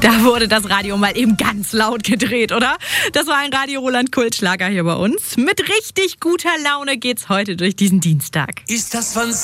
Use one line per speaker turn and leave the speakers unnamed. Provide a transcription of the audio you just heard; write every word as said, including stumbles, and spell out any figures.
Da wurde das Radio mal eben ganz laut gedreht, oder? Das war ein Radio Roland Kultschlager hier bei uns. Mit richtig guter Laune geht's heute durch diesen Dienstag.
Ist das von